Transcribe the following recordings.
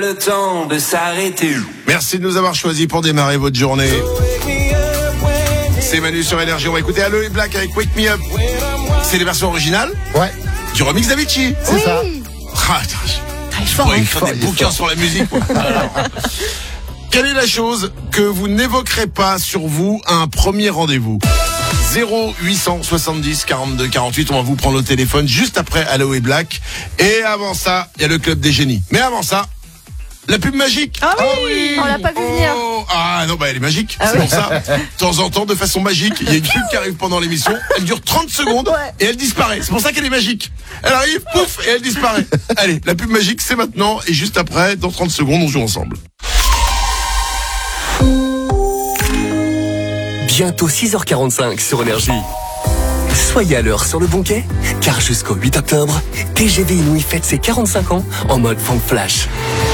Le temps de s'arrêter. Merci de nous avoir choisis pour démarrer votre journée. C'est Manu sur Énergie. On va écouter Aloe Black avec Wake Me Up. C'est les versions originales. Ouais. Du remix d'Avicii. C'est ça. Je pourrais écrire des bouquins sur la musique. Quelle est la chose que vous n'évoquerez pas sur vous à un premier rendez-vous? 0870 42 48. On va vous prendre au téléphone juste après Aloe Black. Et avant ça, il y a le Club des Génies. Mais avant ça, la pub magique. Ah oui, on l'a pas vu venir. Ah non, elle est magique. Ah c'est oui. pour ça. De temps en temps, de façon magique, il y a une pub qui arrive pendant l'émission. Elle dure 30 secondes et elle disparaît. C'est pour ça qu'elle est magique. Elle arrive, pouf, et elle disparaît. Allez, la pub magique, c'est maintenant. Et juste après, dans 30 secondes, on joue ensemble. Bientôt 6h45 sur Énergie. Soyez à l'heure sur le bon quai, car jusqu'au 8 octobre, TGV Inouï fête ses 45 ans en mode Funk Flash.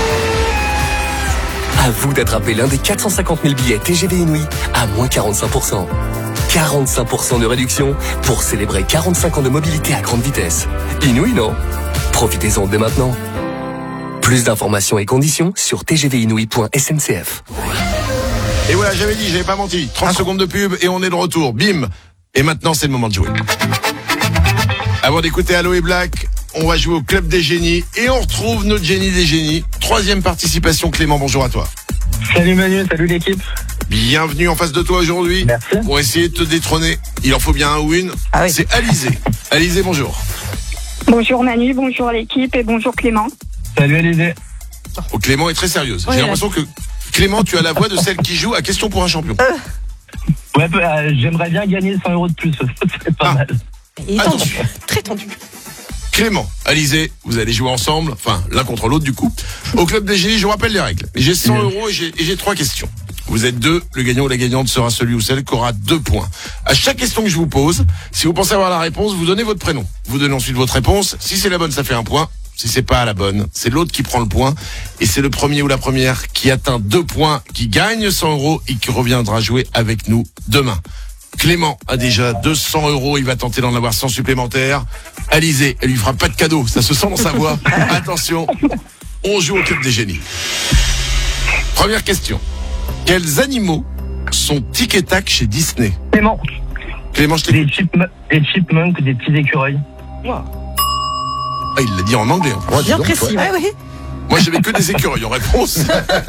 À vous d'attraper l'un des 450 000 billets TGV Inouï à moins 45%. 45% de réduction pour célébrer 45 ans de mobilité à grande vitesse. Inouï, non? Profitez-en dès maintenant. Plus d'informations et conditions sur tgvinouï.sncf. Et voilà, j'avais dit, j'avais pas menti. 30 secondes de pub et on est de retour. Bim. Et maintenant, c'est le moment de jouer. Avant d'écouter Aloe Black, on va jouer au Club des Génies et on retrouve notre génie des génies. Troisième participation, Clément, bonjour à toi. Salut Manu, salut l'équipe. Bienvenue en face de toi aujourd'hui. Merci. Pour essayer de te détrôner. Il en faut bien un ou une. Ah oui. C'est Alizé. Alizé, bonjour. Bonjour Manu, bonjour l'équipe et bonjour Clément. Salut Alizé. Oh, Clément est très sérieuse. Oui, J'ai l'impression que Clément, tu as la voix de celle qui joue à Question pour un champion. Ouais, j'aimerais bien gagner 100 € de plus, c'est pas mal. Il est Attention. tendu, très tendu. Clément, Alizé, vous allez jouer ensemble, enfin l'un contre l'autre du coup. Au Club des Génies, je vous rappelle les règles. J'ai 100 € et j'ai 3 questions. Vous êtes deux, le gagnant ou la gagnante sera celui ou celle qui aura 2 points. À chaque question que je vous pose, si vous pensez avoir la réponse, vous donnez votre prénom. Vous donnez ensuite votre réponse. Si c'est la bonne, ça fait 1 point. Si c'est pas la bonne, c'est l'autre qui prend le point. Et c'est le premier ou la première qui atteint 2 points, qui gagne 100 € et qui reviendra jouer avec nous demain. Clément a déjà 200 €, il va tenter d'en avoir 100 supplémentaires. Alizé, elle lui fera pas de cadeau, ça se sent dans sa voix. Attention, on joue au Club des Génies. Première question. Quels animaux sont tic et tac chez Disney? Clément, Clément, je t'ai... des chipmunks, des petits écureuils. Ah, il l'a dit en anglais. Ouais, dis Bien donc, précis. ouais. Ouais, oui. Moi, j'avais que des écureuils en réponse.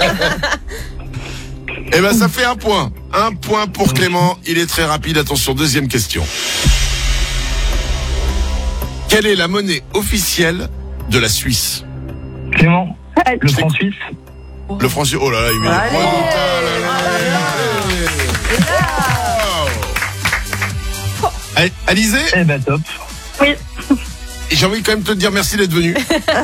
Eh ben, ça fait 1 point. 1 point pour Clément. Il est très rapide. Attention, deuxième question. Quelle est la monnaie officielle de la Suisse? Clément, le franc suisse. Le franc suisse. Oh là là, il met Allez. le point. Allez, Alizé, Eh ben top. Oui. j'ai envie quand même de te dire merci d'être venu.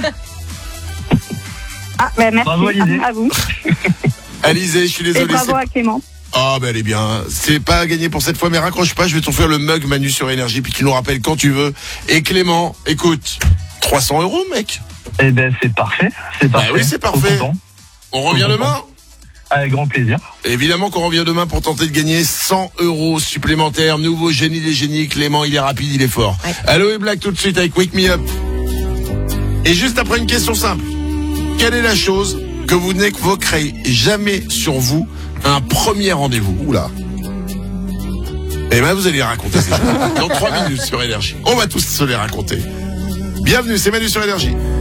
Merci Bravo, Alizé. à vous Alizé, je suis et désolé. bravo à Clément. Ah ben elle est bien. C'est pas gagné pour cette fois, mais raccroche pas, je vais t'offrir le mug Manu sur Énergie, puis tu nous rappelles quand tu veux. Et Clément, écoute, 300 €, mec. Eh ben c'est parfait. C'est parfait. oui, c'est parfait. Trop content. On revient demain. Avec grand plaisir. Évidemment qu'on revient demain pour tenter de gagner 100 € supplémentaires. Nouveau génie des génies. Clément, il est rapide, il est fort. Ouais. Aloe Black tout de suite avec Wake Me Up. Et juste après une question simple. Quelle est la chose que vous n'évoquerez jamais sur vous à un premier rendez-vous? Oula. Eh ben, vous allez les raconter ces choses dans 3 minutes sur Énergie. On va tous se les raconter. Bienvenue, c'est Manu sur Énergie.